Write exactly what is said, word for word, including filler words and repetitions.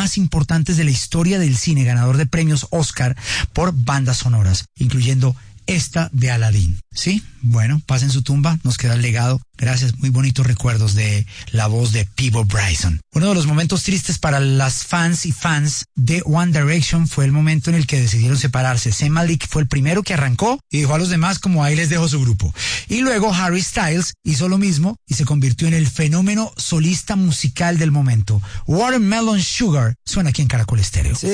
más importantes de la historia del cine, ganador de premios Oscar por bandas sonoras, incluyendo esta de Aladdin. ¿Sí? Bueno, pasa en su tumba, nos queda el legado. Gracias, muy bonitos recuerdos de la voz de Peabo Bryson. Uno de los momentos tristes para las fans y fans de One Direction fue el momento en el que decidieron separarse. Zayn Malik fue el primero que arrancó y dijo a los demás como ahí les dejo su grupo. Y luego Harry Styles hizo lo mismo y se convirtió en el fenómeno solista musical del momento. Watermelon Sugar suena aquí en Caracol Estéreo. Sí.